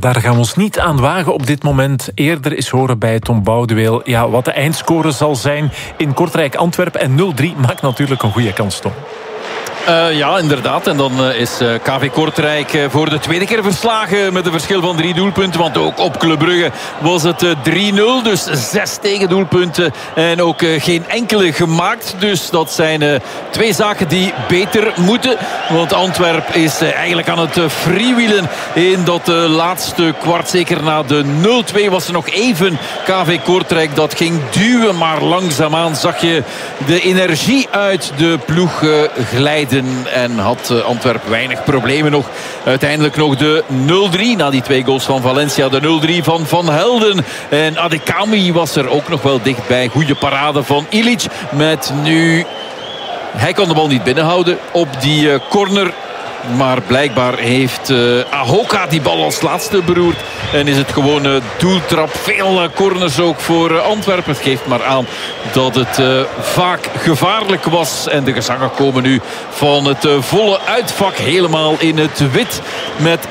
daar gaan we ons niet aan wagen op dit moment. Eerder is horen bij Tom Boudeweel. Ja, wat de eindscore zal zijn in Kortrijk-Antwerpen. En 0-3 maakt natuurlijk een goede kans, Tom. Ja, inderdaad. En dan is KV Kortrijk voor de tweede keer verslagen met een verschil van 3 doelpunten. Want ook op Club Brugge was het 3-0. Dus 6 tegendoelpunten en ook geen enkele gemaakt. Dus dat zijn 2 zaken die beter moeten. Want Antwerp is eigenlijk aan het freewheelen in dat laatste kwart. Zeker na de 0-2 was er nog even KV Kortrijk dat ging duwen. Maar langzaamaan zag je de energie uit de ploeg glijden. En had Antwerp weinig problemen nog. Uiteindelijk nog de 0-3 na die 2 goals van Valencia. De 0-3 van Van Helden. En Adekami was er ook nog wel dichtbij. Goede parade van Ilic. Met nu... Hij kon de bal niet binnenhouden op die corner. Maar blijkbaar heeft Ahoka die bal als laatste beroerd. En is het gewoon doeltrap. Veel corners ook voor Antwerpen. Het geeft maar aan dat het vaak gevaarlijk was. En de gezangen komen nu van het volle uitvak. Helemaal in het wit. Met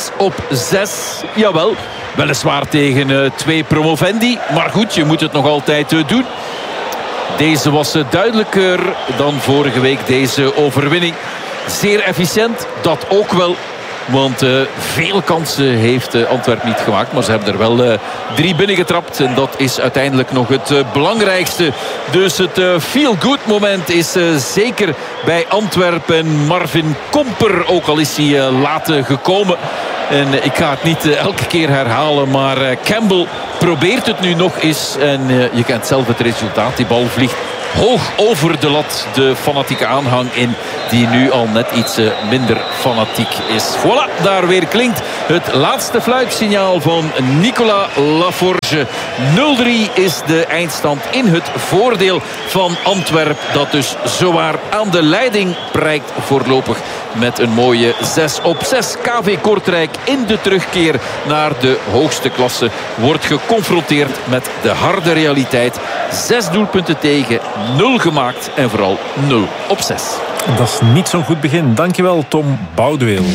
6-6. Jawel, weliswaar tegen 2 promovendi. Maar goed, je moet het nog altijd doen. Deze was duidelijker dan vorige week, deze overwinning. Zeer efficiënt, dat ook wel. Want veel kansen heeft Antwerpen niet gemaakt. Maar ze hebben er wel 3 binnengetrapt. En dat is uiteindelijk nog het belangrijkste. Dus het feel-good moment is zeker bij Antwerpen. Marvin Komper, ook al is hij later gekomen. En ik ga het niet elke keer herhalen. Maar Campbell probeert het nu nog eens. En je kent zelf het resultaat. Die bal vliegt hoog over de lat. De fanatieke aanhang in, die nu al net iets minder fanatiek is. Voilà, daar weer klinkt het laatste fluitsignaal van Nicolas Laforge. 0-3 is de eindstand in het voordeel van Antwerp. Dat dus zowaar aan de leiding prijkt voorlopig met een mooie 6-6. KV Kortrijk in de terugkeer naar de hoogste klasse wordt geconfronteerd met de harde realiteit. 6 doelpunten tegen, 0 gemaakt en vooral 0-6. Dat is niet zo'n goed begin. Dankjewel, Tom Boudeweel.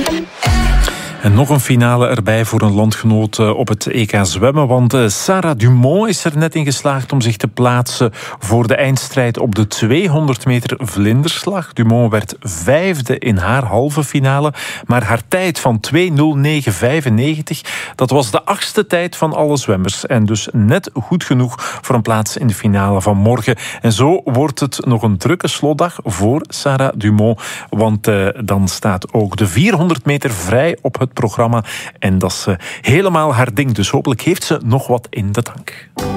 En nog een finale erbij voor een landgenoot op het EK zwemmen. Want Sarah Dumont is er net in geslaagd om zich te plaatsen voor de eindstrijd op de 200 meter vlinderslag. Dumont werd 5e in haar halve finale. Maar haar tijd van 2:09:95, dat was de 8e tijd van alle zwemmers. En dus net goed genoeg voor een plaats in de finale van morgen. En zo wordt het nog een drukke slotdag voor Sarah Dumont. Want dan staat ook de 400 meter vrij op het programma. En dat is helemaal haar ding. Dus hopelijk heeft ze nog wat in de tank.